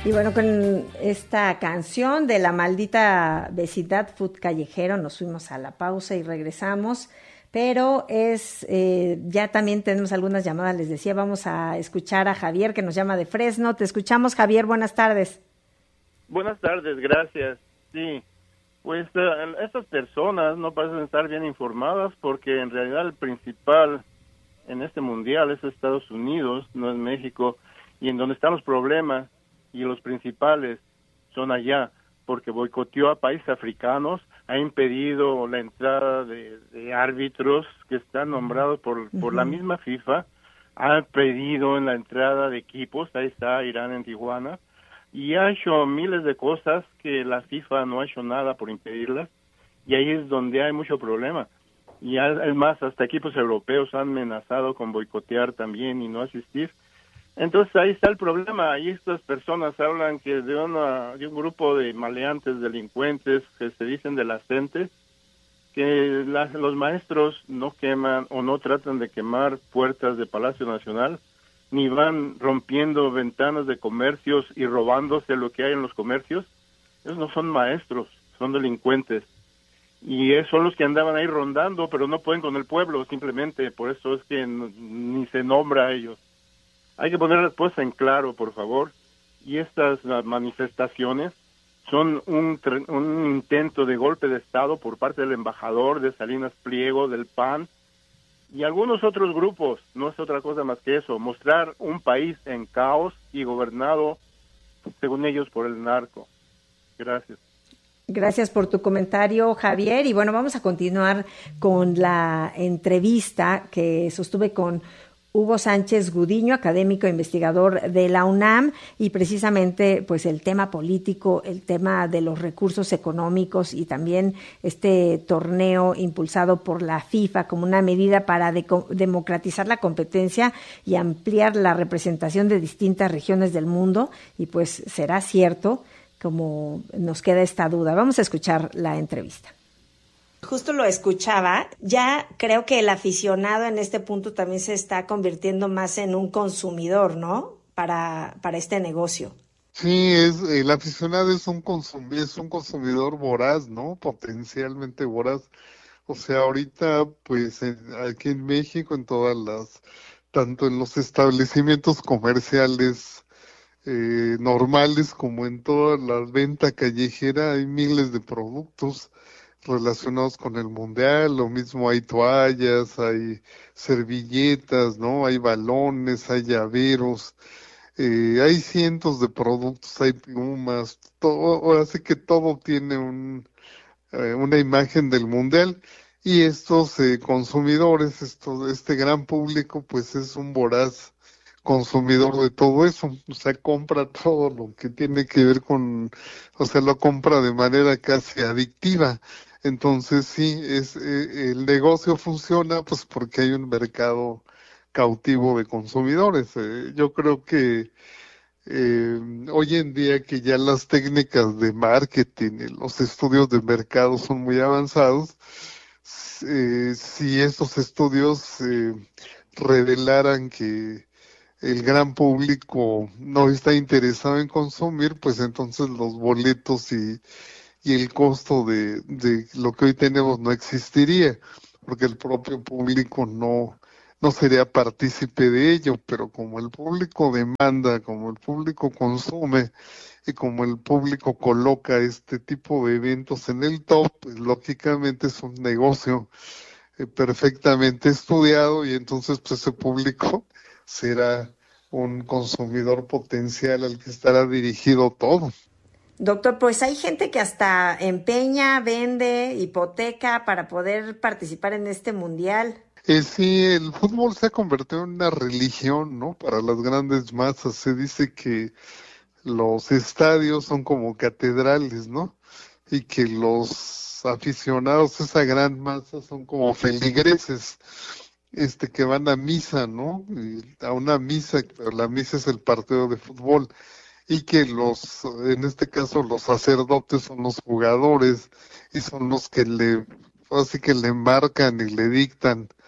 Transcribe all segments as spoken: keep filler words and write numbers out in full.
Y bueno, con esta canción de La Maldita Vecindad, Food Callejero, nos fuimos a la pausa y regresamos, pero es eh, ya también tenemos algunas llamadas, les decía, vamos a escuchar a Javier que nos llama de Fresno. Te escuchamos, Javier, buenas tardes. Buenas tardes, gracias. Sí, pues uh, estas personas no parecen estar bien informadas porque en realidad el principal en este mundial es Estados Unidos, no es México, y en donde están los problemas y los principales son allá, porque boicoteó a países africanos, ha impedido la entrada de, de árbitros que están nombrados por, uh-huh. por la misma FIFA, ha impedido en la entrada de equipos, ahí está Irán en Tijuana, y ha hecho miles de cosas que la FIFA no ha hecho nada por impedirlas, y ahí es donde hay mucho problema. Y además hasta equipos europeos han amenazado con boicotear también y no asistir. Entonces ahí está el problema, y estas personas hablan que de, una, de un grupo de maleantes, delincuentes, que se dicen de las gentes, que las, los maestros no queman o no tratan de quemar puertas de Palacio Nacional, ni van rompiendo ventanas de comercios y robándose lo que hay en los comercios. Ellos no son maestros, son delincuentes. Y son los que andaban ahí rondando, pero no pueden con el pueblo, simplemente, por eso es que no, ni se nombra a ellos. Hay que poner las cosas en claro, por favor, y estas manifestaciones son un, un intento de golpe de Estado por parte del embajador, de Salinas Pliego, del P A N, y algunos otros grupos. No es otra cosa más que eso, mostrar un país en caos y gobernado, según ellos, por el narco. Gracias. Gracias por tu comentario, Javier. Y bueno, vamos a continuar con la entrevista que sostuve con Hugo Sánchez Gudiño, académico e investigador de la UNAM, y precisamente pues el tema político, el tema de los recursos económicos y también este torneo impulsado por la FIFA como una medida para de- democratizar la competencia y ampliar la representación de distintas regiones del mundo, y pues será cierto, como nos queda esta duda. Vamos a escuchar la entrevista. Justo lo escuchaba, ya creo que el aficionado en este punto también se está convirtiendo más en un consumidor, ¿no? Para, para este negocio. Sí, es, el aficionado es un, consum- es un consumidor voraz, ¿no? Potencialmente voraz. O sea, ahorita, pues, en- aquí en México, en todas las, tanto en los establecimientos comerciales eh, normales como en toda la venta callejera, hay miles de productos relacionados con el mundial. Lo mismo, hay toallas, hay servilletas, ¿no? Hay balones, hay llaveros, eh, hay cientos de productos, hay plumas, todo, ahora sí que todo tiene un, eh, una imagen del mundial, y estos eh, consumidores, estos, este gran público, pues es un voraz consumidor de todo eso. O sea, compra todo lo que tiene que ver con, o sea, lo compra de manera casi adictiva. Entonces sí, es eh, el negocio funciona pues porque hay un mercado cautivo de consumidores. Eh, yo creo que eh, hoy en día, que ya las técnicas de marketing y los estudios de mercado son muy avanzados, eh, si estos estudios eh, revelaran que el gran público no está interesado en consumir, pues entonces los boletos y, y el costo de, de lo que hoy tenemos no existiría, porque el propio público no, no sería partícipe de ello. Pero como el público demanda, como el público consume y como el público coloca este tipo de eventos en el top, pues lógicamente es un negocio eh, perfectamente estudiado, y entonces pues ese público será un consumidor potencial al que estará dirigido todo. Doctor, pues hay gente que hasta empeña, vende, hipoteca para poder participar en este mundial. Eh, sí, el fútbol se ha convertido en una religión, ¿no? Para las grandes masas. Se dice que los estadios son como catedrales, ¿no? Y que los aficionados, esa gran masa, son como feligreses, este, que van a misa, ¿no? Y a una misa, pero la misa es el partido de fútbol, y que los, en este caso, los sacerdotes son los jugadores y son los que le, así que le marcan y le dictan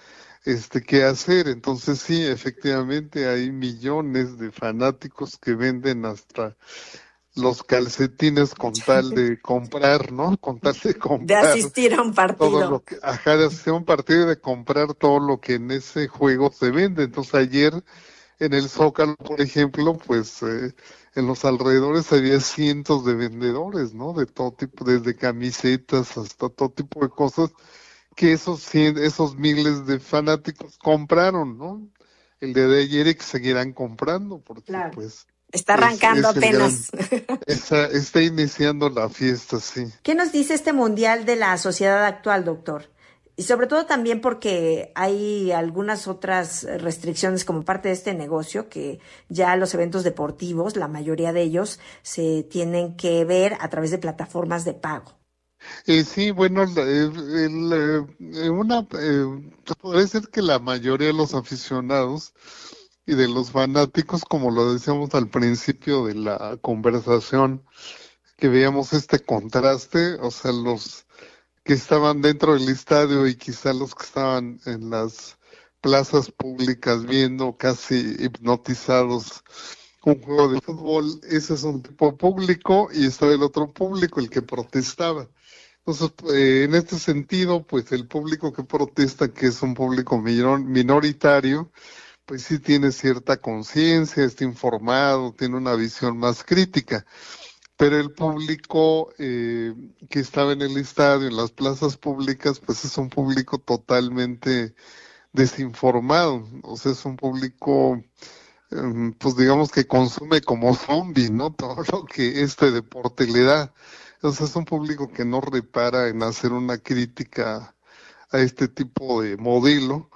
este qué hacer. Entonces sí, efectivamente hay millones de fanáticos que venden hasta los calcetines con tal de comprar, ¿no? Con tal de De comprar asistir a un todo partido. lo que, ajá, de hacer un partido y de comprar todo lo que en ese juego se vende. Entonces ayer en el Zócalo, por ejemplo, pues eh, en los alrededores había cientos de vendedores, ¿no? De todo tipo, desde camisetas hasta todo tipo de cosas que esos cien, esos miles de fanáticos compraron, ¿no? El día de ayer y que seguirán comprando, porque Claro. pues Está es, arrancando es el apenas. gran, está, está iniciando la fiesta, sí. ¿Qué nos dice este mundial de la sociedad actual, doctor? Y sobre todo también porque hay algunas otras restricciones como parte de este negocio que ya los eventos deportivos, la mayoría de ellos, se tienen que ver a través de plataformas de pago. Eh, sí, bueno, la- el- el, eh, una, eh, podría decir que la mayoría de los aficionados y de los fanáticos, como lo decíamos al principio de la conversación, que veíamos este contraste, o sea, los que estaban dentro del estadio y quizá los que estaban en las plazas públicas viendo casi hipnotizados un juego de fútbol, ese es un tipo de público y estaba el otro público, el que protestaba. Entonces, eh, en este sentido, pues el público que protesta, que es un público minor- minoritario, pues sí tiene cierta conciencia, está informado, tiene una visión más crítica, pero el público eh, que estaba en el estadio, en las plazas públicas, pues es un público totalmente desinformado, o sea, es un público, em, pues digamos que consume como zombie, ¿no? Todo lo que este deporte le da. Entonces es un público que no repara en hacer una crítica a este tipo de modelo.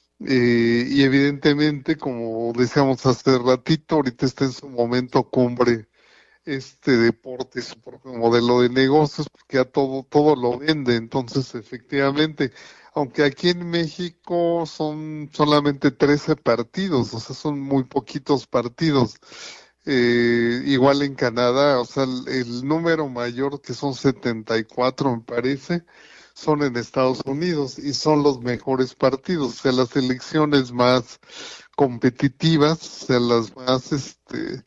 Eh, y evidentemente, como decíamos hace ratito, ahorita está en su momento cumbre este deporte, su propio modelo de negocios, porque a todo, todo lo vende. Entonces, efectivamente, aunque aquí en México son solamente trece partidos, o sea, son muy poquitos partidos. Eh, igual en Canadá, o sea, el, el número mayor, que son setenta y cuatro me parece, son en Estados Unidos y son los mejores partidos, o sea, las elecciones más competitivas, o sea, las más, este,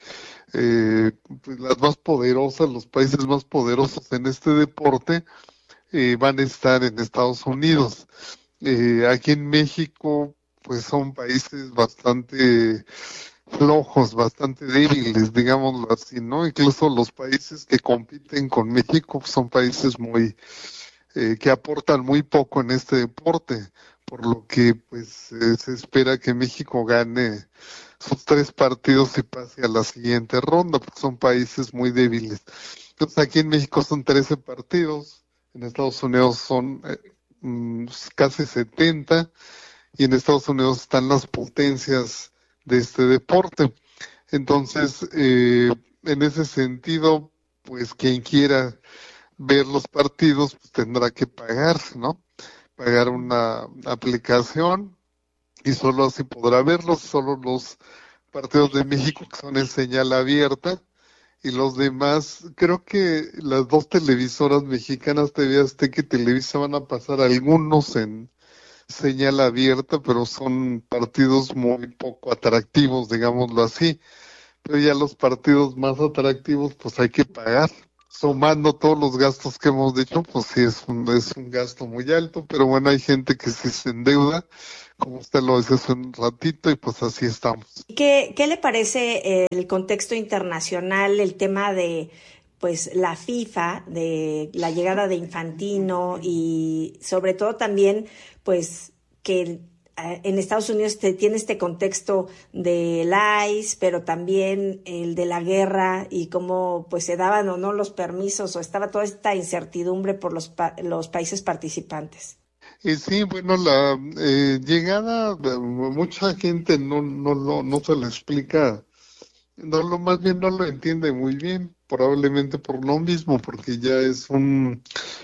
eh, pues las más poderosas, los países más poderosos en este deporte, eh, van a estar en Estados Unidos. Eh, aquí en México, pues son países bastante flojos, bastante débiles, digámoslo así, ¿no? Incluso los países que compiten con México son países muy, eh, que aportan muy poco en este deporte, por lo que pues eh, se espera que México gane sus tres partidos y pase a la siguiente ronda, porque son países muy débiles. Entonces aquí en México son trece partidos, en Estados Unidos son eh, mm, casi setenta, y en Estados Unidos están las potencias de este deporte. Entonces, eh, en ese sentido, pues quien quiera ver los partidos pues, tendrá que pagar, ¿no? Pagar una aplicación y solo así podrá verlos, solo los partidos de México que son en señal abierta y los demás, creo que las dos televisoras mexicanas, T V Azteca y Televisa, van a pasar algunos en señal abierta, pero son partidos muy poco atractivos, digámoslo así. Pero ya los partidos más atractivos, pues hay que pagar. Sumando todos los gastos que hemos dicho, pues sí es un, es un gasto muy alto, pero bueno, hay gente que sí se endeuda, como usted lo decía hace un ratito, y pues así estamos. ¿Qué, qué le parece el contexto internacional, el tema de pues la FIFA, de la llegada de Infantino y sobre todo también pues que eh, en Estados Unidos te, tiene este contexto del ICE, pero también el de la guerra y cómo pues se daban o no los permisos o estaba toda esta incertidumbre por los, pa los países participantes? Y sí, bueno, la eh, llegada, de mucha gente no, no, no, no se lo explica, no lo, más bien no lo entiende muy bien, probablemente por lo mismo, porque ya es un,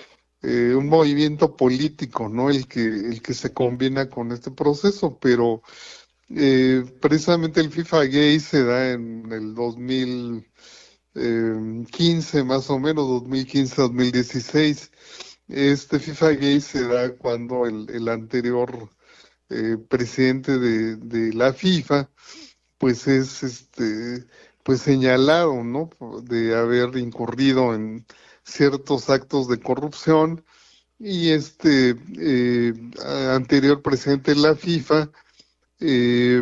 eh, un movimiento político, ¿no? El que, el que se combina con este proceso, pero eh, precisamente el FIFA Gay se da en el dos mil quince, más o menos, dos mil quince, dos mil dieciséis. Este FIFA Gay se da cuando el, el anterior eh, presidente de, de la FIFA, pues es este pues señalado, ¿no?, de haber incurrido en ciertos actos de corrupción, y este eh, anterior presidente de la FIFA, eh,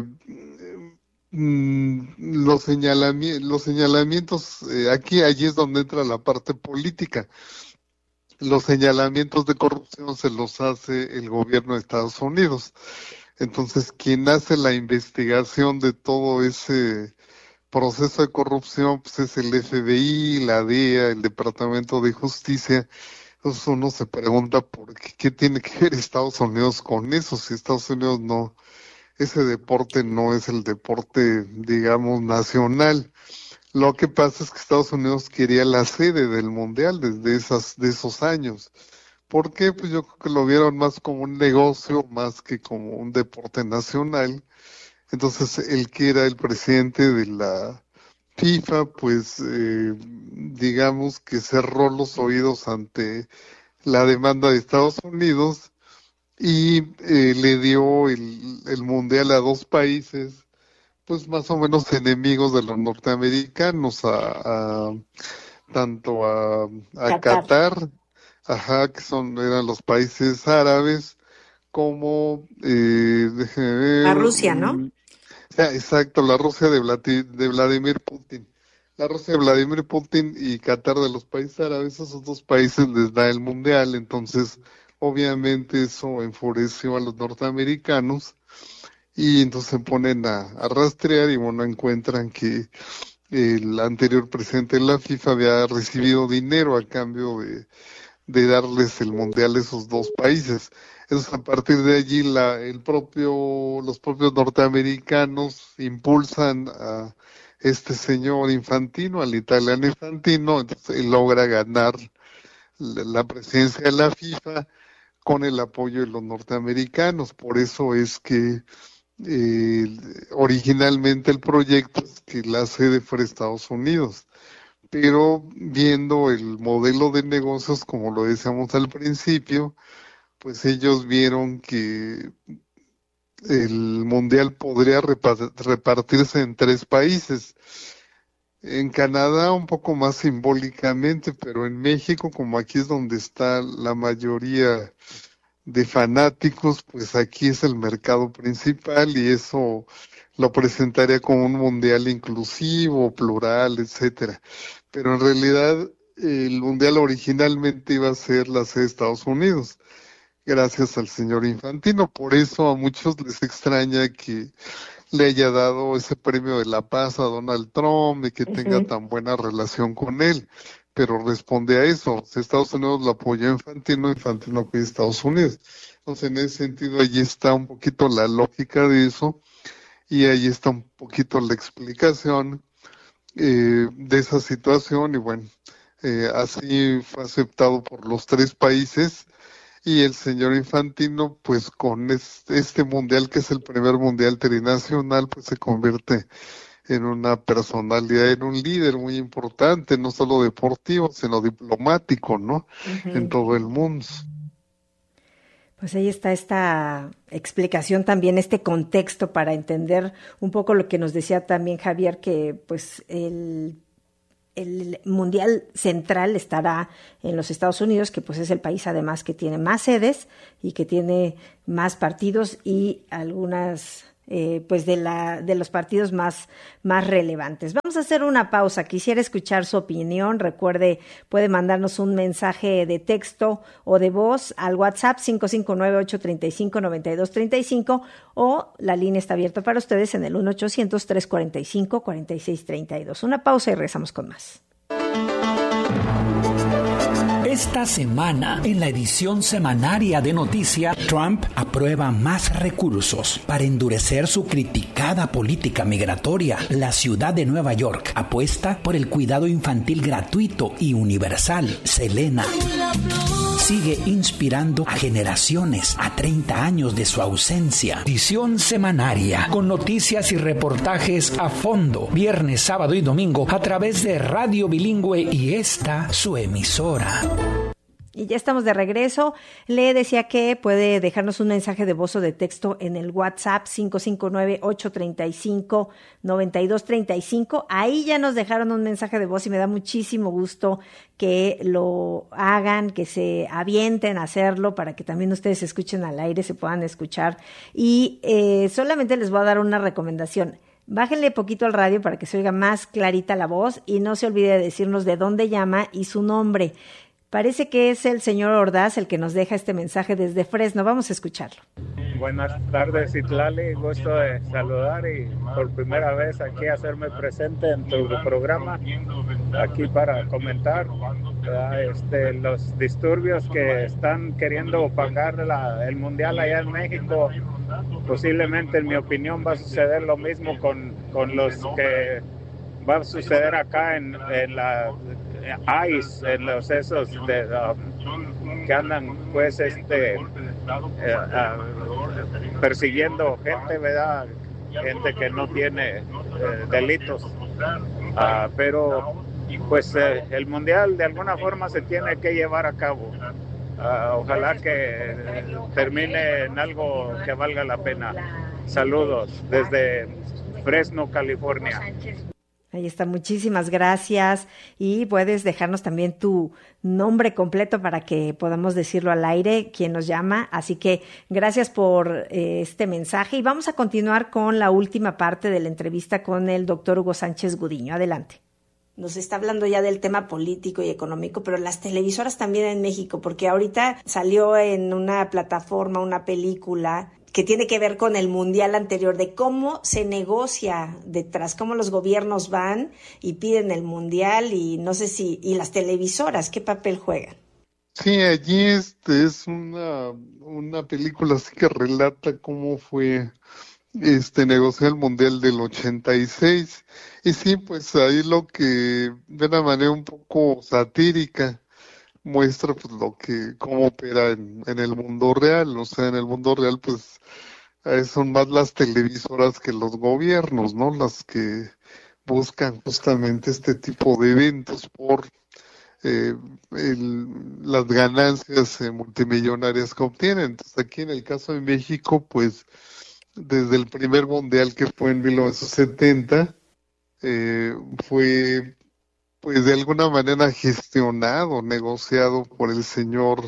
mm, los señalamientos, los señalamientos eh, aquí, allí es donde entra la parte política. Los señalamientos de corrupción se los hace el gobierno de Estados Unidos. Entonces, quien hace la investigación de todo ese proceso de corrupción, pues es el F B I, la D E A, el Departamento de Justicia. Entonces uno se pregunta por qué, qué tiene que ver Estados Unidos con eso, si Estados Unidos no, ese deporte no es el deporte, digamos, nacional. Lo que pasa es que Estados Unidos quería la sede del Mundial desde esas, de esos años. ¿Por qué? Pues yo creo que lo vieron más como un negocio, más que como un deporte nacional. Entonces, el que era el presidente de la FIFA, pues, eh, digamos que cerró los oídos ante la demanda de Estados Unidos y eh, le dio el, el Mundial a dos países, pues más o menos enemigos de los norteamericanos, a, a tanto a, a Qatar. Qatar, ajá, que son eran los países árabes, como eh, déjeme ver, a Rusia, ¿no? Ya, exacto, la Rusia de, Vladi, de Vladimir Putin. La Rusia de Vladimir Putin y Qatar de los países árabes, esos dos países les da el Mundial, entonces obviamente eso enfureció a los norteamericanos y entonces se ponen a, a rastrear y bueno, encuentran que el anterior presidente de la FIFA había recibido dinero a cambio de, de darles el Mundial a esos dos países. Entonces, a partir de allí, la, el propio, los propios norteamericanos impulsan a este señor Infantino, al italiano Infantino, entonces él logra ganar la, la presidencia de la FIFA con el apoyo de los norteamericanos. Por eso es que eh, originalmente el proyecto es que la sede fuera Estados Unidos, pero viendo el modelo de negocios, como lo decíamos al principio, pues ellos vieron que el Mundial podría repartirse en tres países. En Canadá un poco más simbólicamente, pero en México, como aquí es donde está la mayoría de fanáticos, pues aquí es el mercado principal y eso lo presentaría como un Mundial inclusivo, plural, etcétera. Pero en realidad el Mundial originalmente iba a ser la sede de Estados Unidos, gracias al señor Infantino. Por eso a muchos les extraña que le haya dado ese premio de la paz a Donald Trump y que uh-huh. tenga tan buena relación con él, pero responde a eso. Si Estados Unidos lo apoyó a Infantino, Infantino apoya a Estados Unidos. Entonces, en ese sentido, allí está un poquito la lógica de eso y ahí está un poquito la explicación eh, de esa situación y bueno, eh, así fue aceptado por los tres países. Y el señor Infantino, pues con este, este mundial, que es el primer mundial trinacional, pues se convierte en una personalidad, en un líder muy importante, no solo deportivo, sino diplomático, ¿no? Uh-huh. En todo el mundo. Pues ahí está esta explicación también, este contexto para entender un poco lo que nos decía también Javier, que pues el El Mundial Central estará en los Estados Unidos, que pues es el país además que tiene más sedes y que tiene más partidos y algunas eh, pues de la de los partidos más, más relevantes. Vamos a hacer una pausa. Quisiera escuchar su opinión. Recuerde, puede mandarnos un mensaje de texto o de voz al WhatsApp cinco cinco nueve, ocho tres cinco, nueve dos tres cinco o la línea está abierta para ustedes en el uno ochocientos, tres cuatro cinco, cuatro seis tres dos. Una pausa y regresamos con más. Esta semana, en la edición semanaria de Noticias, Trump aprueba más recursos para endurecer su criticada política migratoria. La ciudad de Nueva York apuesta por el cuidado infantil gratuito y universal. Selena sigue inspirando a generaciones a treinta años de su ausencia. Edición semanaria con noticias y reportajes a fondo, viernes, sábado y domingo a través de Radio Bilingüe y esta su emisora. Y ya estamos de regreso. Le decía que puede dejarnos un mensaje de voz o de texto en el WhatsApp cinco cinco nueve, ocho tres cinco, nueve dos tres cinco. Ahí ya nos dejaron un mensaje de voz y me da muchísimo gusto que lo hagan, que se avienten a hacerlo para que también ustedes escuchen al aire, se puedan escuchar. Y eh, solamente les voy a dar una recomendación. Bájenle poquito al radio para que se oiga más clarita la voz y no se olvide de decirnos de dónde llama y su nombre. Parece que es el señor Ordaz el que nos deja este mensaje desde Fresno. Vamos a escucharlo. Buenas tardes, Citlali. Gusto de saludar y por primera vez aquí hacerme presente en tu programa, aquí para comentar uh, este, los disturbios que están queriendo opacar la, el Mundial allá en México. Posiblemente, en mi opinión, va a suceder lo mismo con, con los que va a suceder acá en, en la I C E, en los esos de, um, que andan pues este eh, uh, persiguiendo gente, ¿verdad? Gente que no tiene eh, delitos, uh, pero pues eh, el mundial de alguna forma se tiene que llevar a cabo. Uh, ojalá que eh, termine en algo que valga la pena. Saludos desde Fresno, California. Ahí está, muchísimas gracias, y puedes dejarnos también tu nombre completo para que podamos decirlo al aire, quien nos llama. Así que gracias por eh, este mensaje, y vamos a continuar con la última parte de la entrevista con el doctor Hugo Sánchez Gudiño. Adelante. Nos está hablando ya del tema político y económico, pero las televisoras también en México, porque ahorita salió en una plataforma una película que tiene que ver con el mundial anterior, de cómo se negocia detrás, cómo los gobiernos van y piden el mundial, y no sé si, y las televisoras, ¿qué papel juegan? Sí, allí este es una, una película así que relata cómo fue este negociar el mundial del ochenta y seis, y sí, pues ahí lo que de una manera un poco satírica muestra pues lo que cómo opera en, en el mundo real. O sea, en el mundo real pues eh, son más las televisoras que los gobiernos, ¿no? Las que buscan justamente este tipo de eventos por eh, el, las ganancias eh, multimillonarias que obtienen. Entonces aquí en el caso de México, pues desde el primer mundial, que fue en mil novecientos setenta, eh, fue pues de alguna manera gestionado, negociado por el señor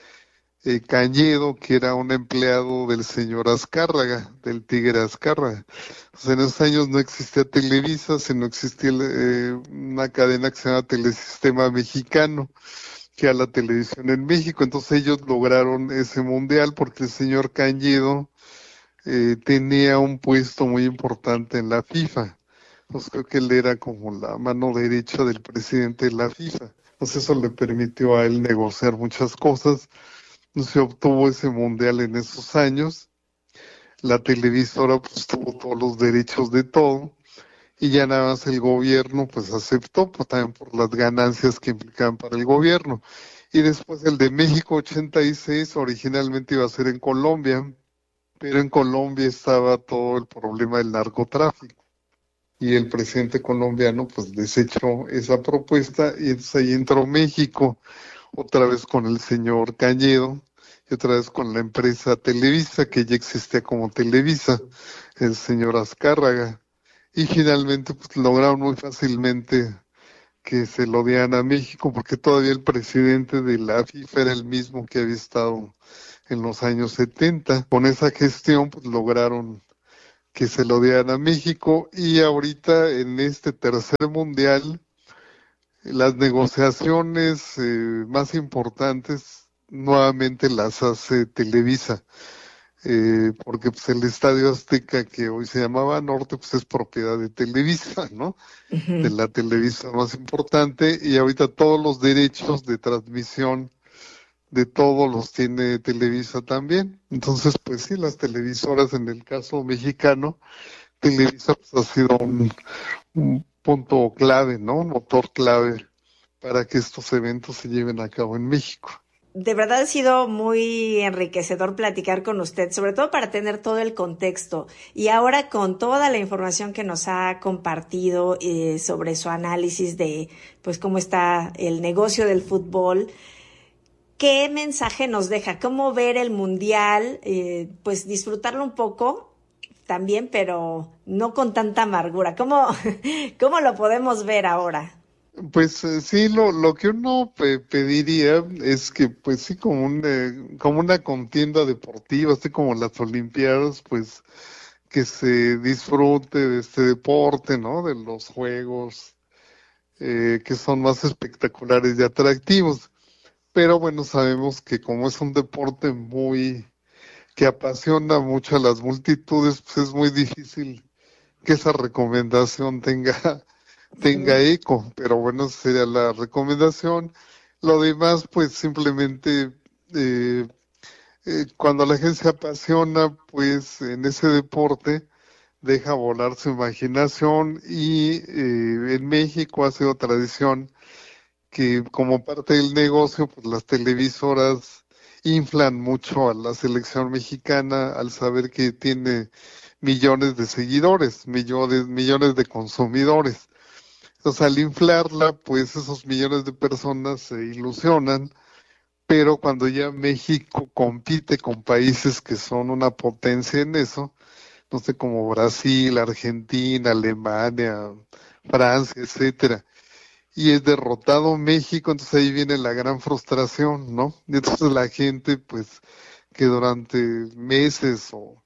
eh, Cañedo, que era un empleado del señor Azcárraga, del Tigre Azcárraga. Entonces, en esos años no existía Televisa, sino existía eh, una cadena que se llama Telesistema Mexicano, que era la televisión en México. Entonces ellos lograron ese mundial porque el señor Cañedo eh, tenía un puesto muy importante en la FIFA. Pues creo que él era como la mano derecha del presidente de la FIFA. Entonces eso le permitió a él negociar muchas cosas. Entonces obtuvo ese mundial en esos años. La televisora pues tuvo todos los derechos de todo, y ya nada más el gobierno pues aceptó, pues también por las ganancias que implicaban para el gobierno. Y después el de México ochenta y seis originalmente iba a ser en Colombia, pero en Colombia estaba todo el problema del narcotráfico. Y el presidente colombiano pues desechó esa propuesta, y entonces ahí entró México, otra vez con el señor Cañedo, y otra vez con la empresa Televisa, que ya existía como Televisa, el señor Azcárraga, y finalmente pues lograron muy fácilmente que se lo dieran a México, porque todavía el presidente de la FIFA era el mismo que había estado en los años setenta. Con esa gestión pues lograron que se lo dieran a México, y ahorita en este tercer mundial las negociaciones eh, más importantes nuevamente las hace Televisa, eh, porque pues el Estadio Azteca, que hoy se llamaba Norte, pues es propiedad de Televisa, ¿no? Uh-huh. De la Televisa más importante, y ahorita todos los derechos de transmisión de todos los tiene Televisa también. Entonces, pues sí, las televisoras, en el caso mexicano, Televisa pues, ha sido un, un punto clave, ¿no? Un motor clave para que estos eventos se lleven a cabo en México. De verdad ha sido muy enriquecedor platicar con usted, sobre todo para tener todo el contexto. Y ahora, con toda la información que nos ha compartido eh, sobre su análisis de pues cómo está el negocio del fútbol, ¿qué mensaje nos deja? ¿Cómo ver el Mundial? Eh, pues disfrutarlo un poco también, pero no con tanta amargura. ¿Cómo, cómo lo podemos ver ahora? Pues eh, sí, lo, lo que uno pe- pediría es que, pues sí, como, un, eh, como una contienda deportiva, así como las Olimpiadas, pues que se disfrute de este deporte, ¿no? De los juegos eh, que son más espectaculares y atractivos. Pero bueno, sabemos que como es un deporte muy que apasiona mucho a las multitudes, pues es muy difícil que esa recomendación tenga tenga Sí. eco, pero bueno, esa sería la recomendación. Lo demás, pues simplemente eh, eh, cuando la gente se apasiona, pues en ese deporte, deja volar su imaginación y eh, en México ha sido tradición que como parte del negocio, pues las televisoras inflan mucho a la selección mexicana al saber que tiene millones de seguidores, millones, millones de consumidores. Entonces, al inflarla, pues esos millones de personas se ilusionan, pero cuando ya México compite con países que son una potencia en eso, no sé, como Brasil, Argentina, Alemania, Francia, etcétera, y es derrotado México, entonces ahí viene la gran frustración, ¿no? Y entonces la gente, pues, que durante meses o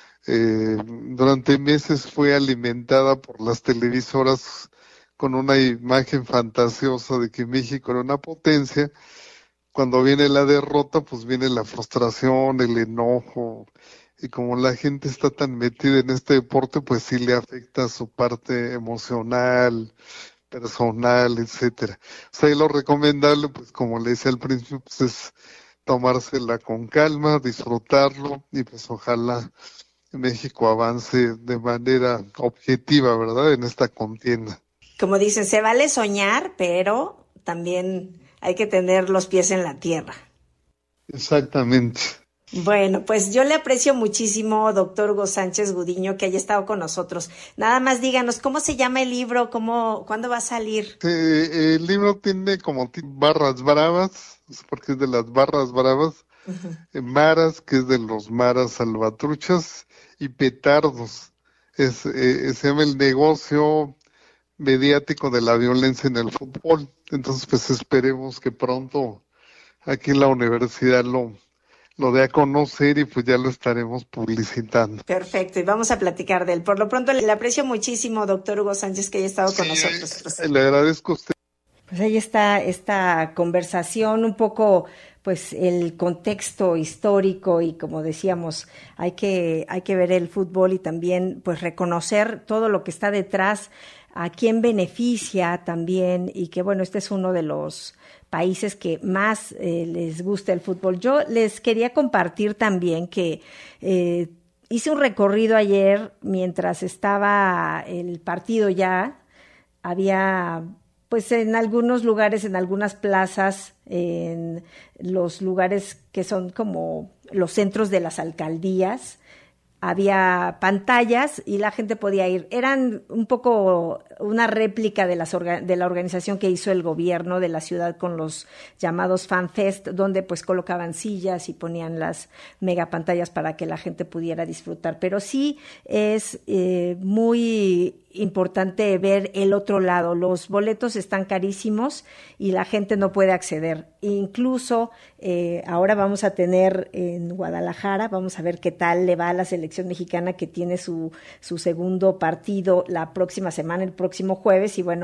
eh, durante meses fue alimentada por las televisoras con una imagen fantasiosa de que México era una potencia. Cuando viene la derrota, pues viene la frustración, el enojo, y como la gente está tan metida en este deporte, pues sí le afecta su parte emocional, personal, etcétera. O sea, y lo recomendable, pues como le decía al principio, pues es tomársela con calma, disfrutarlo, y pues ojalá México avance de manera objetiva, ¿verdad? En esta contienda. Como dicen, se vale soñar, pero también hay que tener los pies en la tierra. Exactamente. Bueno, pues yo le aprecio muchísimo, doctor Hugo Sánchez Gudiño, que haya estado con nosotros. Nada más díganos, ¿cómo se llama el libro? ¿Cómo, cuándo va a salir? Eh, el libro tiene como ti- barras bravas, porque es de las barras bravas, Ujú. eh, maras, que es de los maras salvatruchas, y petardos. Es, eh, se llama El negocio mediático de la violencia en el fútbol. Entonces, pues esperemos que pronto aquí en la universidad lo, lo dé a conocer y pues ya lo estaremos publicitando. Perfecto, y vamos a platicar de él. Por lo pronto, le aprecio muchísimo, doctor Hugo Sánchez, que haya estado con Sí, nosotros. eh, le agradezco a usted. Pues ahí está esta conversación, un poco, pues, el contexto histórico y como decíamos, hay que, hay que ver el fútbol y también, pues, reconocer todo lo que está detrás, a quién beneficia también y que, bueno, este es uno de los países que más eh, les gusta el fútbol. Yo les quería compartir también que eh, hice un recorrido ayer mientras estaba el partido ya, había pues en algunos lugares, en algunas plazas, en los lugares que son como los centros de las alcaldías, había pantallas y la gente podía ir. Eran un poco una réplica de, las orga- de la organización que hizo el gobierno de la ciudad con los llamados FanFest, donde pues colocaban sillas y ponían las megapantallas para que la gente pudiera disfrutar. Pero sí es eh, muy importante ver el otro lado. Los boletos están carísimos y la gente no puede acceder. Incluso eh, ahora vamos a tener en Guadalajara, vamos a ver qué tal le va a la selección mexicana que tiene su, su segundo partido la próxima semana, el próximo jueves, y bueno,